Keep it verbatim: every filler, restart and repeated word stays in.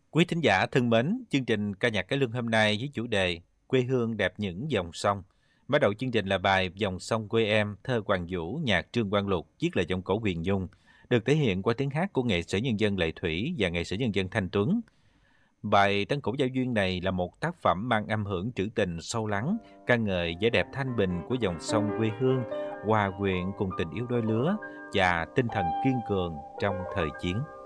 Quý thính giả thân mến, chương trình ca nhạc cải lương hôm nay với chủ đề Quê hương đẹp những dòng sông. Mở đầu chương trình là bài Dòng sông quê em, thơ Hoàng Vũ, nhạc Trương Quang Lục, viết lời giọng cổ Huyền Nhung, được thể hiện qua tiếng hát của nghệ sĩ nhân dân Lệ Thủy và nghệ sĩ nhân dân Thanh Tuấn. Bài Tân Cổ Giao Duyên này là một tác phẩm mang âm hưởng trữ tình sâu lắng, ca ngợi vẻ đẹp thanh bình của dòng sông quê hương, hòa quyện cùng tình yêu đôi lứa và tinh thần kiên cường trong thời chiến.